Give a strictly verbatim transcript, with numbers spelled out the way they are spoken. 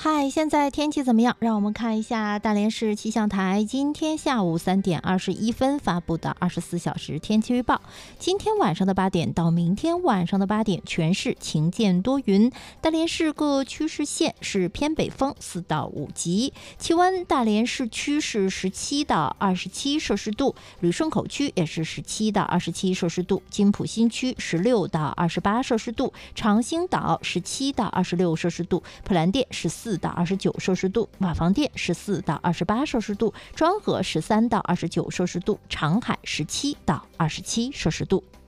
嗨，现在天气怎么样？让我们看一下大连市气象台今天下午三点二十一分发布的二十四小时天气预报。今天晚上的八点到明天晚上的八点，全市晴间多云。大连市各区市县是偏北风四到五级，气温大连市区是十七到二十七摄氏度，旅顺口区也是十七到二十七摄氏度，金浦新区十六到二十八摄氏度，长兴岛十七到二十六摄氏度，普兰店十四到二十九摄氏度，瓦房店十四到二十八摄氏度，庄河十三到二十九摄氏度，长海十七到二十七摄氏度。